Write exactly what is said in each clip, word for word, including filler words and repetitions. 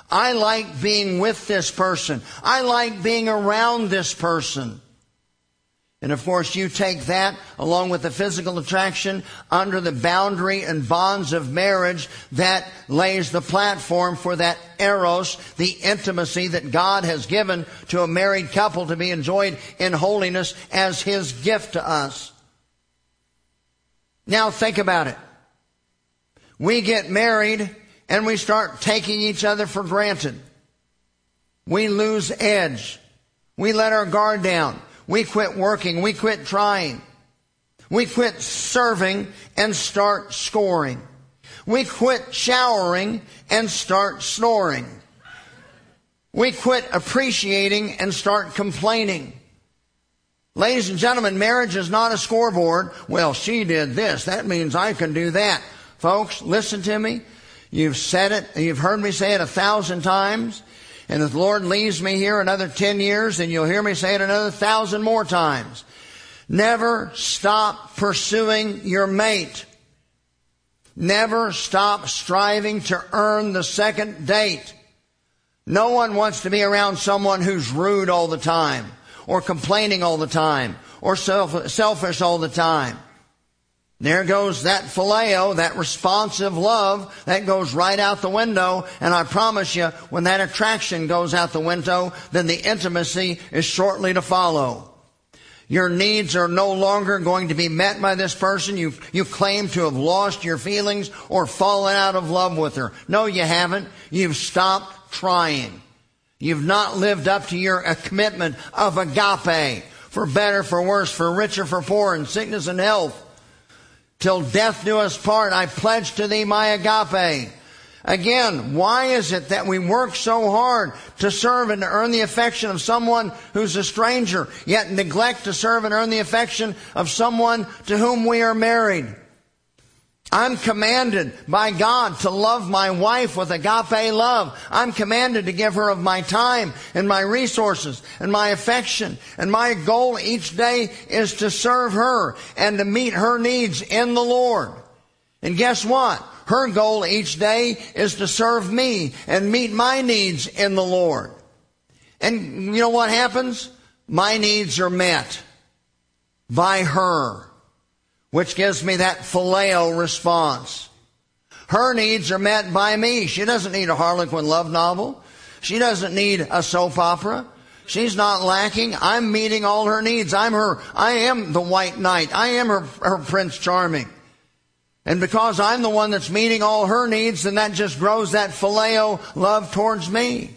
I like being with this person. I like being around this person. And of course, you take that along with the physical attraction under the boundary and bonds of marriage that lays the platform for that eros, the intimacy that God has given to a married couple to be enjoyed in holiness as His gift to us. Now think about it. We get married and we start taking each other for granted. We lose edge. We let our guard down. We quit working. We quit trying. We quit serving and start scoring. We quit showering and start snoring. We quit appreciating and start complaining. Ladies and gentlemen, marriage is not a scoreboard. Well, she did this. That means I can do that. Folks, listen to me. You've said it. You've heard me say it a thousand times. And if the Lord leaves me here another ten years, then you'll hear me say it another thousand more times. Never stop pursuing your mate. Never stop striving to earn the second date. No one wants to be around someone who's rude all the time, or complaining all the time, or self- selfish all the time. There goes that phileo, that responsive love, that goes right out the window. And I promise you, when that attraction goes out the window, then the intimacy is shortly to follow. Your needs are no longer going to be met by this person. You, you claim to have lost your feelings or fallen out of love with her. No, you haven't. You've stopped trying. You've not lived up to your uh, commitment of agape, for better, for worse, for richer, for poor, in sickness and health. Till death do us part, I pledge to thee my agape. Again, why is it that we work so hard to serve and to earn the affection of someone who's a stranger, yet neglect to serve and earn the affection of someone to whom we are married? I'm commanded by God to love my wife with agape love. I'm commanded to give her of my time and my resources and my affection. And my goal each day is to serve her and to meet her needs in the Lord. And guess what? Her goal each day is to serve me and meet my needs in the Lord. And you know what happens? My needs are met by her, which gives me that phileo response. Her needs are met by me. She doesn't need a Harlequin love novel. She doesn't need a soap opera. She's not lacking. I'm meeting all her needs. I'm her, I am the white knight. I am her, her Prince Charming. And because I'm the one that's meeting all her needs, then that just grows that phileo love towards me.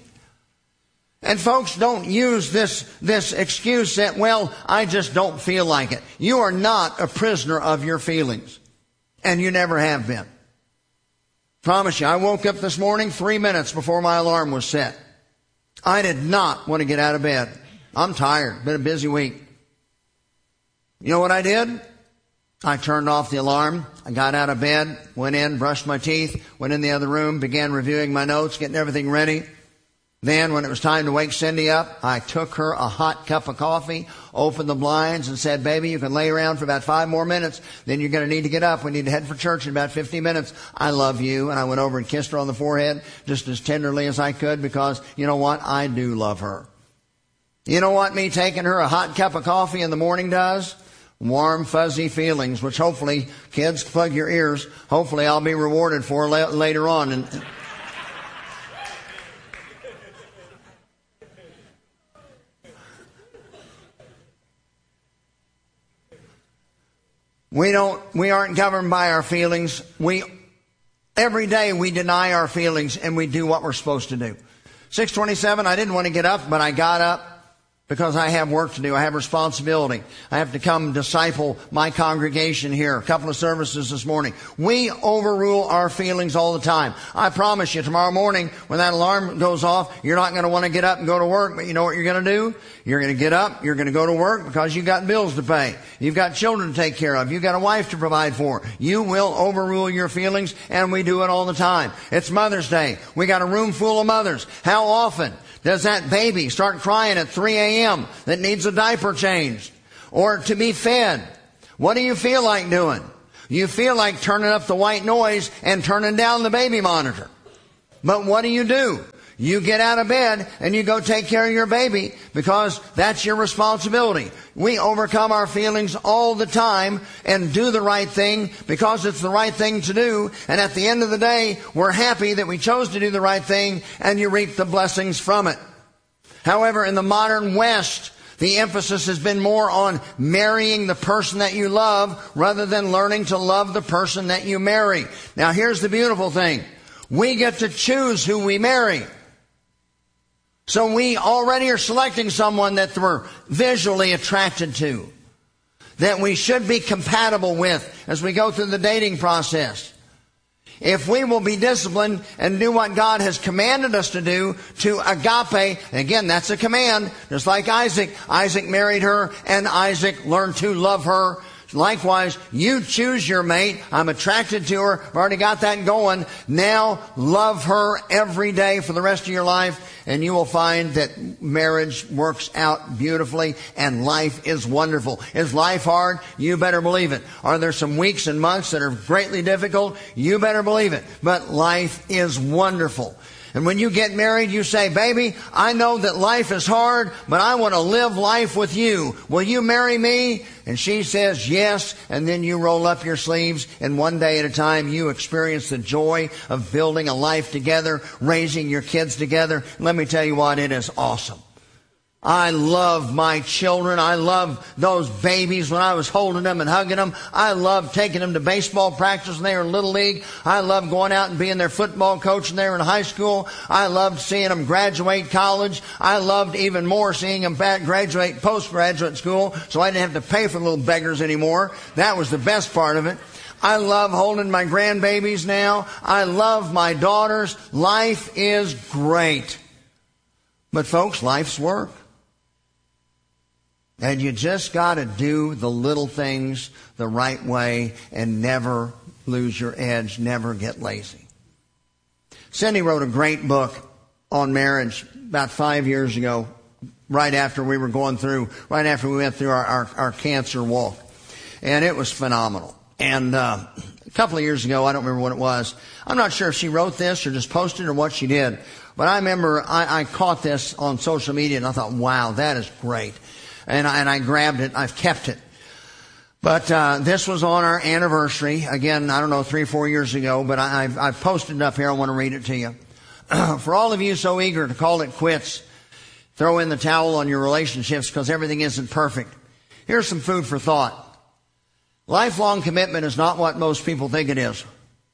And folks, don't use this, this excuse that, well, I just don't feel like it. You are not a prisoner of your feelings. And you never have been. Promise you, I woke up this morning three minutes before my alarm was set. I did not want to get out of bed. I'm tired. Been a busy week. You know what I did? I turned off the alarm. I got out of bed, went in, brushed my teeth, went in the other room, began reviewing my notes, getting everything ready. Then, when it was time to wake Cindy up, I took her a hot cup of coffee, opened the blinds, and said, baby, you can lay around for about five more minutes. Then you're going to need to get up. We need to head for church in about fifty minutes. I love you. And I went over and kissed her on the forehead just as tenderly as I could because, you know what? I do love her. You know what me taking her a hot cup of coffee in the morning does? Warm, fuzzy feelings, which hopefully, kids, plug your ears, hopefully I'll be rewarded for la- later on. And We don't, we aren't governed by our feelings. We, every day we deny our feelings and we do what we're supposed to do. six twenty-seven, I didn't want to get up, but I got up because I have work to do. I have responsibility. I have to come disciple my congregation here. A couple of services this morning. We overrule our feelings all the time. I promise you, tomorrow morning, when that alarm goes off, you're not going to want to get up and go to work, but you know what you're going to do? You're going to get up, you're going to go to work because you've got bills to pay. You've got children to take care of. You've got a wife to provide for. You will overrule your feelings, and we do it all the time. It's Mother's Day. We got a room full of mothers. How often does that baby start crying at three a.m. that needs a diaper changed or to be fed? What do you feel like doing? You feel like turning up the white noise and turning down the baby monitor. But what do you do? You get out of bed and you go take care of your baby because that's your responsibility. We overcome our feelings all the time and do the right thing because it's the right thing to do. And at the end of the day, we're happy that we chose to do the right thing and you reap the blessings from it. However, in the modern West, the emphasis has been more on marrying the person that you love rather than learning to love the person that you marry. Now, here's the beautiful thing. We get to choose who we marry. So we already are selecting someone that we're visually attracted to, that we should be compatible with as we go through the dating process. If we will be disciplined and do what God has commanded us to do, to agape, again, that's a command, just like Isaac. Isaac married her, and Isaac learned to love her. Likewise, you choose your mate. I'm attracted to her. I've already got that going. Now love her every day for the rest of your life, and you will find that marriage works out beautifully and life is wonderful. Is life hard? You better believe it. Are there some weeks and months that are greatly difficult? You better believe it. But life is wonderful. And when you get married, you say, baby, I know that life is hard, but I want to live life with you. Will you marry me? And she says yes, and then you roll up your sleeves, and one day at a time you experience the joy of building a life together, raising your kids together. Let me tell you what, it is awesome. I love my children. I love those babies when I was holding them and hugging them. I love taking them to baseball practice when they were in Little League. I love going out and being their football coach when they were in high school. I loved seeing them graduate college. I loved even more seeing them graduate postgraduate school so I didn't have to pay for little beggars anymore. That was the best part of it. I love holding my grandbabies now. I love my daughters. Life is great. But folks, life's work. And you just got to do the little things the right way and never lose your edge, never get lazy. Cindy wrote a great book on marriage about five years ago, right after we were going through, right after we went through our, our, our cancer walk. And it was phenomenal. And uh, a couple of years ago, I don't remember what it was. I'm not sure if she wrote this or just posted or what she did. But I remember I, I caught this on social media and I thought, wow, that is great. And I, and I grabbed it. I've kept it. But uh, this was on our anniversary. Again, I don't know, three or four years ago. But I, I've, I've posted it up here. I want to read it to you. For all of you so eager to call it quits, throw in the towel on your relationships because everything isn't perfect. Here's some food for thought. Lifelong commitment is not what most people think it is.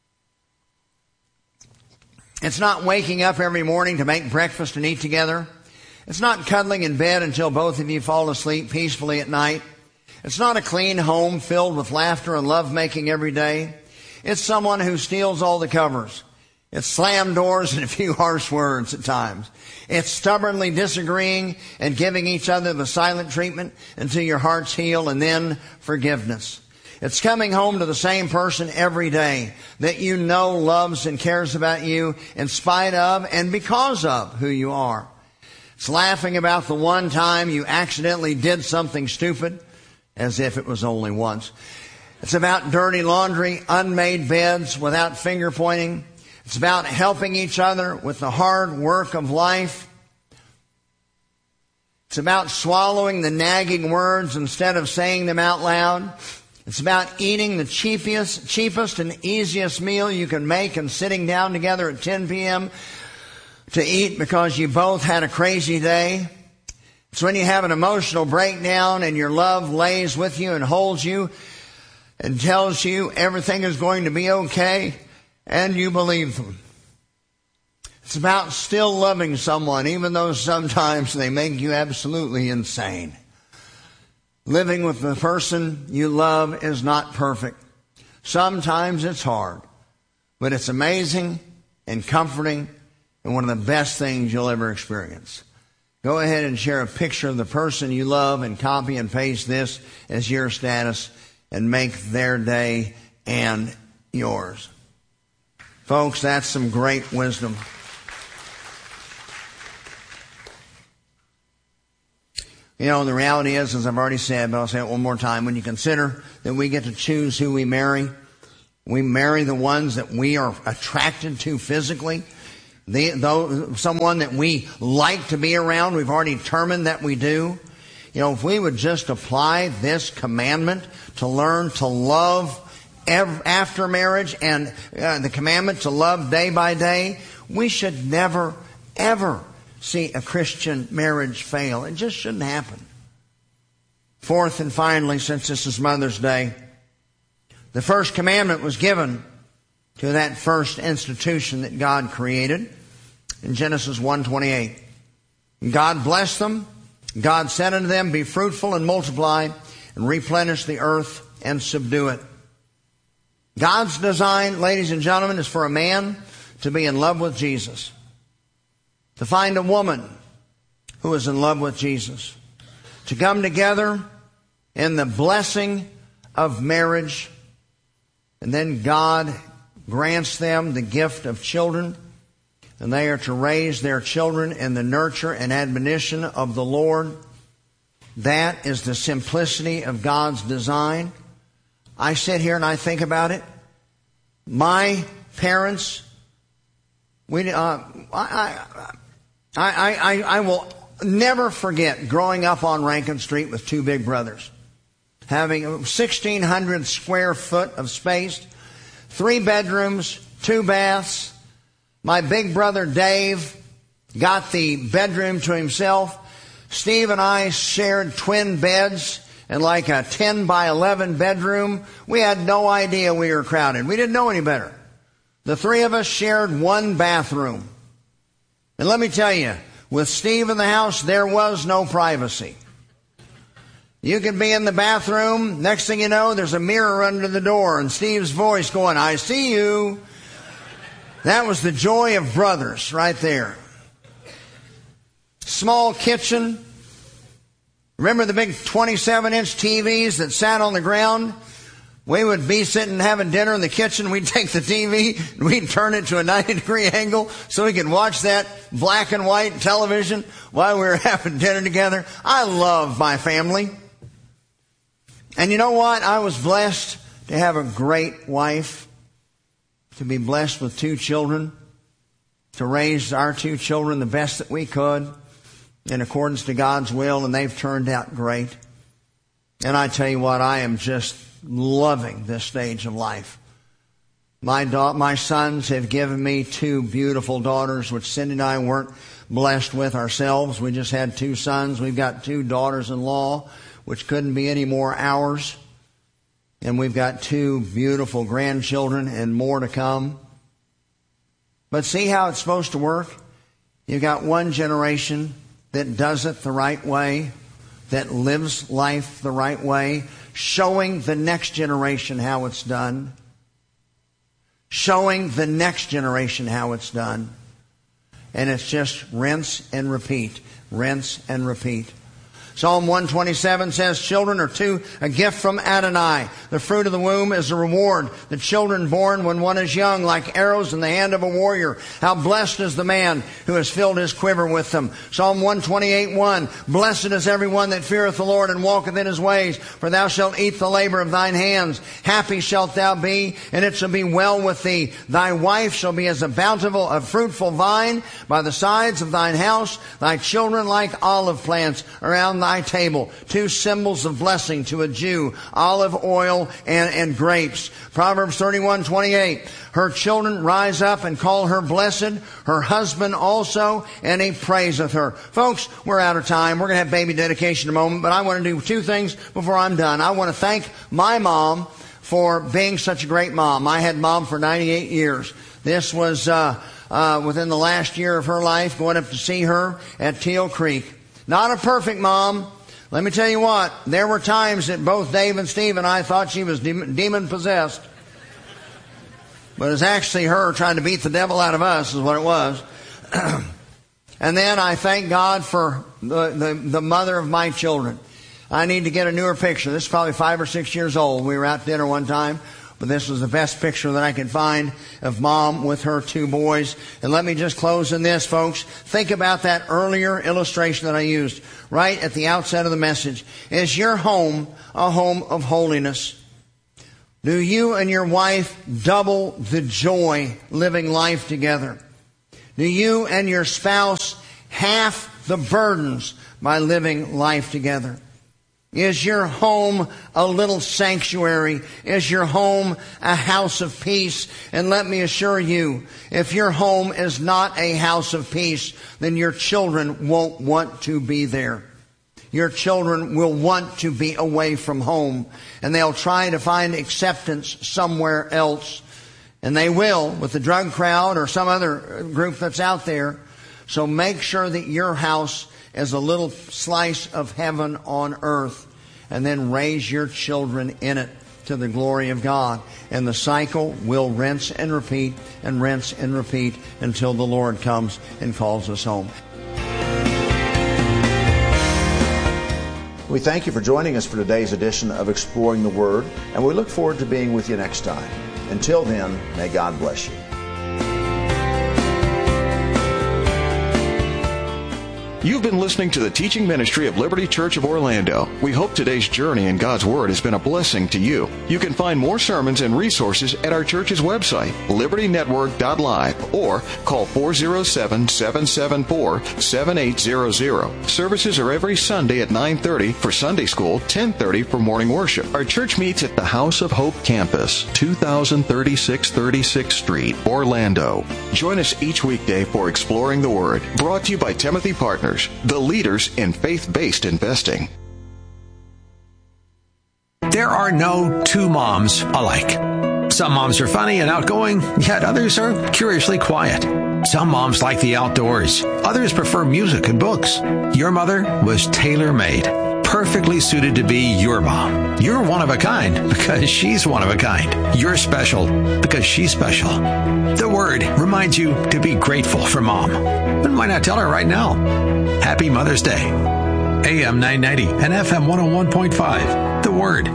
It's not waking up every morning to make breakfast and eat together. It's not cuddling in bed until both of you fall asleep peacefully at night. It's not a clean home filled with laughter and lovemaking every day. It's someone who steals all the covers. It's slammed doors and a few harsh words at times. It's stubbornly disagreeing and giving each other the silent treatment until your hearts heal, and then forgiveness. It's coming home to the same person every day that you know loves and cares about you in spite of and because of who you are. It's laughing about the one time you accidentally did something stupid, as if it was only once. It's about dirty laundry, unmade beds without finger pointing. It's about helping each other with the hard work of life. It's about swallowing the nagging words instead of saying them out loud. It's about eating the cheapest, cheapest and easiest meal you can make and sitting down together at ten p.m. to eat because you both had a crazy day. It's when you have an emotional breakdown and your love lays with you and holds you and tells you everything is going to be okay and you believe them. It's about still loving someone even though sometimes they make you absolutely insane. Living with the person you love is not perfect. Sometimes it's hard, but it's amazing and comforting and one of the best things you'll ever experience. Go ahead and share a picture of the person you love and copy and paste this as your status and make their day and yours. Folks, that's some great wisdom. You know, the reality is, as I've already said, but I'll say it one more time, when you consider that we get to choose who we marry, we marry the ones that we are attracted to physically. the, though, someone that we like to be around. We've already determined that we do. You know, if we would just apply this commandment to learn to love ev- after marriage and uh, the commandment to love day by day, we should never, ever see a Christian marriage fail. It just shouldn't happen. Fourth and finally, since this is Mother's Day, the first commandment was given to that first institution that God created in Genesis one twenty-eight. God blessed them. God said unto them, be fruitful and multiply and replenish the earth and subdue it. God's design, ladies and gentlemen, is for a man to be in love with Jesus. To find a woman who is in love with Jesus. To come together in the blessing of marriage. And then God grants them the gift of children. And they are to raise their children in the nurture and admonition of the Lord. That is the simplicity of God's design. I sit here and I think about it. My parents, we, uh, I, I, I, I, I will never forget growing up on Rankin Street with two big brothers. Having sixteen hundred square foot of space, three bedrooms, two baths. My big brother Dave got the bedroom to himself. Steve and I shared twin beds in like a ten by eleven bedroom. We had no idea we were crowded. We didn't know any better. The three of us shared one bathroom. And let me tell you, with Steve in the house, there was no privacy. You could be in the bathroom. Next thing you know, there's a mirror under the door and Steve's voice going, I see you. That was the joy of brothers right there. Small kitchen. Remember the big twenty-seven inch T Vs that sat on the ground? We would be sitting having dinner in the kitchen. We'd take the T V and we'd turn it to a ninety degree angle so we could watch that black and white television while we were having dinner together. I love my family. And you know what? I was blessed to have a great wife. To be blessed with two children, to raise our two children the best that we could in accordance to God's will, and they've turned out great. And I tell you what, I am just loving this stage of life. My da- my sons have given me two beautiful daughters, which Cindy and I weren't blessed with ourselves. We just had two sons. We've got two daughters-in-law, which couldn't be any more ours. And we've got two beautiful grandchildren and more to come. But see how it's supposed to work? You've got one generation that does it the right way, that lives life the right way, showing the next generation how it's done. Showing the next generation how it's done. And it's just rinse and repeat. Rinse and repeat. Psalm one twenty-seven says, children are to a gift from Adonai. The fruit of the womb is a reward. The children born when one is young, like arrows in the hand of a warrior. How blessed is the man who has filled his quiver with them. Psalm one twenty-eight one, blessed is everyone that feareth the Lord and walketh in his ways, for thou shalt eat the labor of thine hands. Happy shalt thou be, and it shall be well with thee. Thy wife shall be as a bountiful, a fruitful vine by the sides of thine house. Thy children like olive plants around thy table. Two symbols of blessing to a Jew, olive oil and, and grapes. Proverbs thirty-one twenty-eight, her children rise up and call her blessed, her husband also, and he praiseth her. Folks, we're out of time. We're going to have baby dedication in a moment, but I want to do two things before I'm done. I want to thank my mom for being such a great mom. I had mom for ninety-eight years. This was uh, uh, within the last year of her life, going up to see her at Teal Creek. Not a perfect mom. Let me tell you what, there were times that both Dave and Steve and I thought she was de- demon-possessed. But it's actually her trying to beat the devil out of us is what it was. And then I thank God for the, the, the mother of my children. I need to get a newer picture. This is probably five or six years old. We were at dinner one time. But this was the best picture that I could find of mom with her two boys. And let me just close in this, folks. Think about that earlier illustration that I used right at the outset of the message. Is your home a home of holiness? Do you and your wife double the joy living life together? Do you and your spouse half the burdens by living life together? Is your home a little sanctuary? Is your home a house of peace? And let me assure you, if your home is not a house of peace, then your children won't want to be there. Your children will want to be away from home, and they'll try to find acceptance somewhere else. And they will, with the drug crowd or some other group that's out there. So make sure that your house is a little slice of heaven on earth, and then raise your children in it to the glory of God. And the cycle will rinse and repeat and rinse and repeat until the Lord comes and calls us home. We thank you for joining us for today's edition of Exploring the Word, and we look forward to being with you next time. Until then, may God bless you. You've been listening to the teaching ministry of Liberty Church of Orlando. We hope today's journey in God's Word has been a blessing to you. You can find more sermons and resources at our church's website, liberty network dot live, or call four oh seven, seven seven four, seven eight zero zero. Services are every Sunday at nine thirty for Sunday school, ten thirty for morning worship. Our church meets at the House of Hope campus, two thousand thirty-six thirty-sixth Street, Orlando. Join us each weekday for Exploring the Word, brought to you by Timothy Partners, the leaders in faith-based investing. There are no two moms alike. Some moms are funny and outgoing, yet others are curiously quiet. Some moms like the outdoors. Others prefer music and books. Your mother was tailor-made, perfectly suited to be your mom. You're one of a kind because she's one of a kind. You're special because she's special. The Word reminds you to be grateful for Mom. And why not tell her right now? Happy Mother's Day. A M nine ninety and F M one oh one point five. The Word.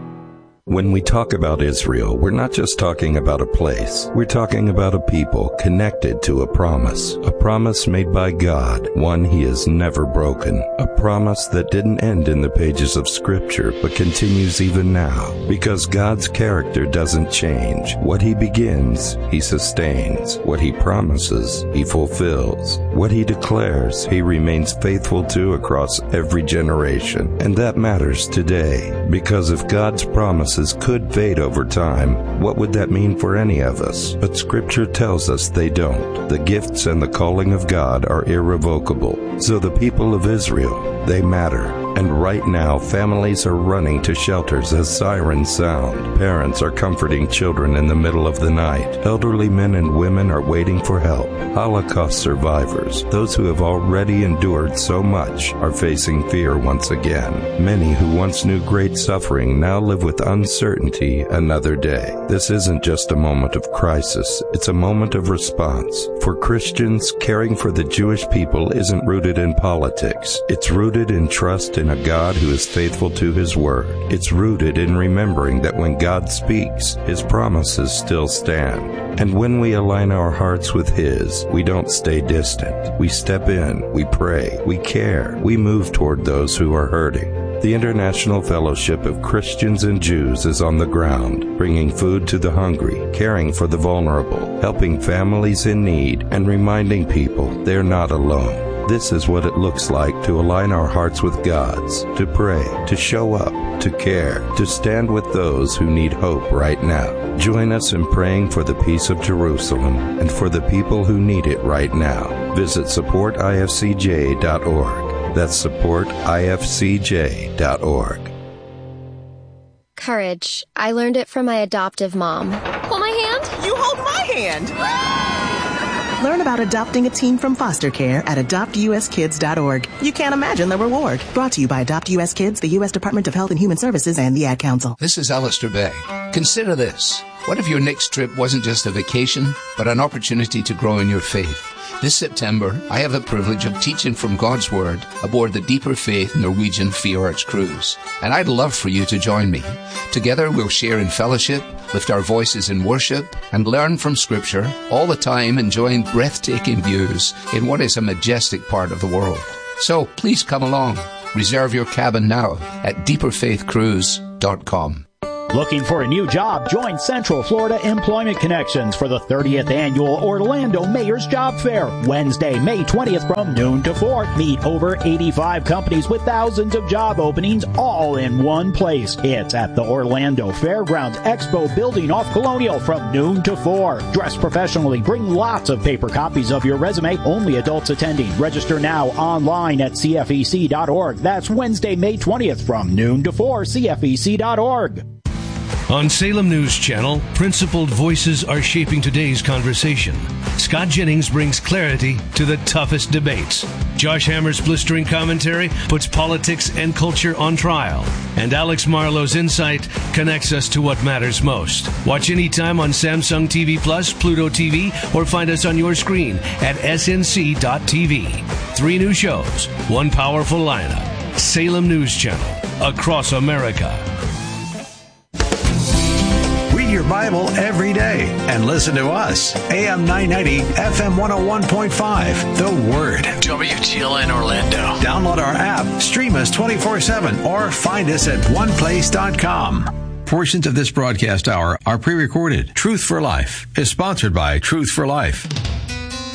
When we talk about Israel, we're not just talking about a place. We're talking about a people connected to a promise. A promise made by God, one He has never broken. A promise that didn't end in the pages of Scripture, but continues even now. Because God's character doesn't change. What He begins, He sustains. What He promises, He fulfills. What He declares, He remains faithful to across every generation. And that matters today. Because if God's promises could fade over time, what would that mean for any of us? But Scripture tells us they don't. The gifts and the calling of God are irrevocable. So the people of Israel, they matter. And right now, families are running to shelters as sirens sound. Parents are comforting children in the middle of the night. Elderly men and women are waiting for help. Holocaust survivors, those who have already endured so much, are facing fear once again. Many who once knew great suffering now live with uncertainty another day. This isn't just a moment of crisis, it's a moment of response. For Christians, caring for the Jewish people isn't rooted in politics. It's rooted in trust in a God who is faithful to His Word. It's rooted in remembering that when God speaks, His promises still stand. And when we align our hearts with His, we don't stay distant. We step in, we pray, we care, we move toward those who are hurting. The International Fellowship of Christians and Jews is on the ground, bringing food to the hungry, caring for the vulnerable, helping families in need, and reminding people they're not alone. This is what it looks like to align our hearts with God's, to pray, to show up, to care, to stand with those who need hope right now. Join us in praying for the peace of Jerusalem and for the people who need it right now. Visit support I F C J dot org. That's support I F C J dot org. Courage. I learned it from my adoptive mom. Hold my hand. You hold my hand. Learn about adopting a teen from foster care at adopt U S kids dot org. You can't imagine the reward. Brought to you by Adopt U S Kids, the U S Department of Health and Human Services, and the Ad Council. This is Alistair Begg. Consider this. What if your next trip wasn't just a vacation, but an opportunity to grow in your faith? This September, I have the privilege of teaching from God's Word aboard the Deeper Faith Norwegian Fjords cruise. And I'd love for you to join me. Together we'll share in fellowship, lift our voices in worship, and learn from Scripture, all the time enjoying breathtaking views in what is a majestic part of the world. So please come along. Reserve your cabin now at deeper faith cruise dot com. Looking for a new job? Join Central Florida Employment Connections for the thirtieth Annual Orlando Mayor's Job Fair. Wednesday, May twentieth from noon to four. Meet over eighty-five companies with thousands of job openings all in one place. It's at the Orlando Fairgrounds Expo Building off Colonial from noon to four. Dress professionally. Bring lots of paper copies of your resume. Only adults attending. Register now online at C F E C dot org. That's Wednesday, May twentieth from noon to four. C F E C dot org. On Salem News Channel, principled voices are shaping today's conversation. Scott Jennings brings clarity to the toughest debates. Josh Hammer's blistering commentary puts politics and culture on trial. And Alex Marlowe's insight connects us to what matters most. Watch anytime on Samsung T V Plus, Pluto T V, or find us on your screen at S N C dot T V. Three new shows, one powerful lineup. Salem News Channel, across America. Your Bible every day and listen to us. A M nine ninety, F M one oh one point five. The Word. W T L N Orlando. Download our app, stream us twenty-four seven, or find us at one place dot com. Portions of this broadcast hour are pre-recorded. Truth for Life is sponsored by Truth for Life.